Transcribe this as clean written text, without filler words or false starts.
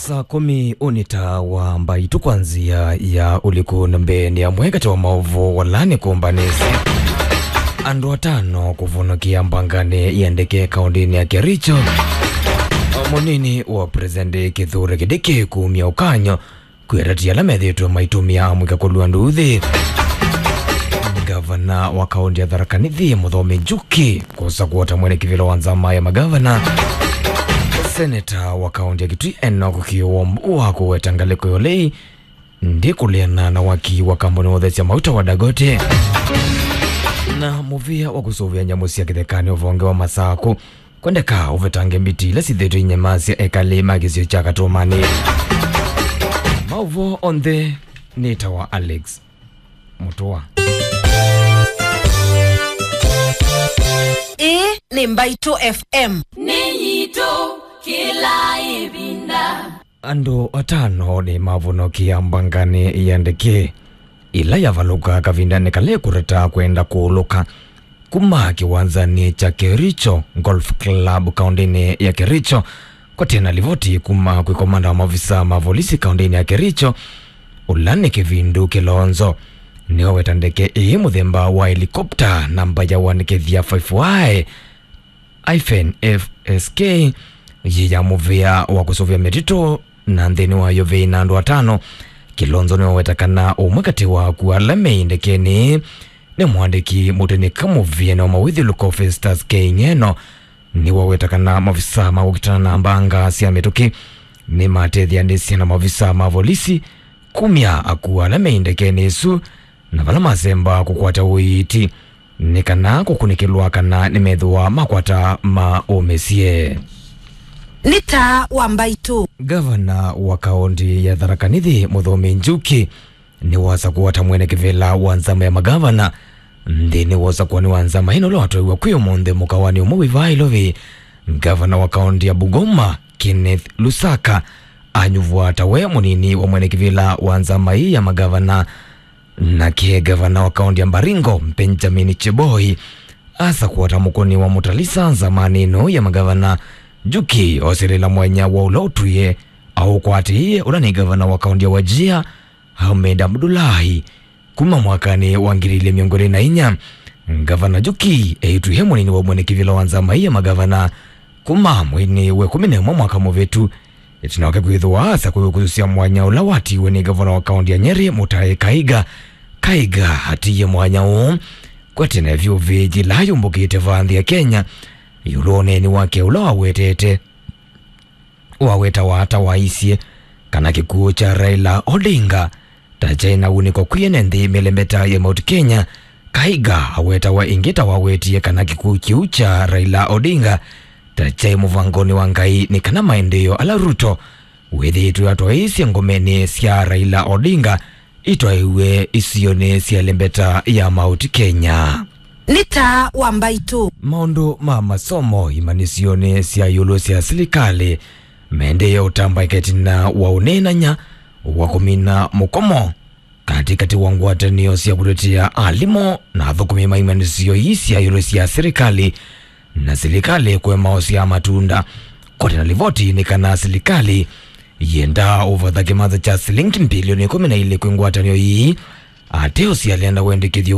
Saa 10 unita wa mbaitu kwanzia ya uliku mbeni ya mwekati wa maovu walani kumbanisi andu watano kuvunukia mbangane yandeke kaundini ya Kericho. Munini wa Presidenti Kithure Kindiki kumia ukanyo kuiratia la medhitu maitumia mwika kulua nduthi. Gavana wa kaundi ya Tharaka Nithi Muthoni Njuki kusa kuota mwene kivilo wanzama ya magavana. Seneta wa kaundi ya Kitui Enoch Kiwombo kuwetangaliko yolei ndikuliana na waki wa kampuni wothesia mauta wa Dagote. Na muvia wa kusuvia nyamusi ya kithekani uvonge wa Masaku kwendeka uvetange mbiti ila sithetu inyamasi ya ekali magisio chaka tumani. Mauvo on the nita wa Alex Mutua. Ni Mbaitu FM Ninyito kila ibinda. Ando atano ni mavuno kiambangani yandeke ila yavaluka kavindane kale kureta kwenda kuuluka kuma kiwanzani cha Kericho Golf Club kaundini ya Kericho kwa tena livoti kuma kuikomanda wa mavisa mavolisi kaundini ya Kericho ulani kivindu Kilonzo niwa wetandeke muthemba wa helikopta namba ya wanikethia 5Y FSK ya muvia wa kusuvia metito na nthini wa yove na andu atano. Kilonzo niwa wetakana umwekati wa kualame indekeni ni mwandiki muteni kamuvia na mawithi luko Festus Keing'eno niwa wetakana mavisa mawukitana na mbanga siya metuki ni matethia nisi na mavisa mavolisi kumia akualame indekeni isu na vala mazemba kukwata uiti ni kana kukunikilwa kana ni medhuwa makwata maumesie. Nita wa Mbaitu. Gavana wa kaundi ya Tharaka Nithi Muthoni Njuki ni wasa kuwata mwene kivela wanzama ya magavana ndini wasa kuwa ni wanzama hino lo watu iwa kuyo monde mukawani umuwiva ilovi. Gavana wa kaundi ya Bungoma Kenneth Lusaka anyuvuata we munini wa mwene kivela wanzama hii ya magavana na kie gavana wa kaundi ya Baringo Benjamin Cheboi asa kuwata mukoni wa mutalisa zamani no ya magavana. Njuki osirila mwenya wa ulotuye au kwatiye ulani gavana wa kaundi ya Wajia Ahmed Abdullahi kuma mwakani wangirile miongoni na inya. Gavana Njuki eituye munini wa mwene kivila wanzama iya magavana kuma mwini we 10 mwaka muvetu itina wake kuhidhuwa asa kuhukusia mwanya ulawati weni gavana wa kaundi ya Nyeri Mutahi Kaiga hatiye mwanya huu kwa tena vyo veji layo mbukite vandhi ya Kenya yuloneni wake ulawa wetete waweta wata waisye kana kikuo cha Raila Odinga tachaina uniko kuyene ndi melembeta ya Mount Kenya. Kaiga aweta wa ingita wawetie kana kikuo kiu cha Raila Odinga tachai muvangoni wangai ni kana maendeyo ala Ruto wethi itu yatwa isi ngomeni siya Raila Odinga itwa iwe isione siya lembeta ya Mount Kenya. Nita wa Mbaitu. Maundu masomo imanisione siya yulu siya silikali mende ya utamba iketina wa unenanya wakumina mukomo katikati wangwata niyo siya kuletia alimo na thukumima imanisio hii siya yulu siya serikali na silikali kwe mao siya matunda kote na livoti ni kana silikali yenda over the kimadha cha silingi bilioni 12 kwengwata niyo hii ateo siya lenda wende kithio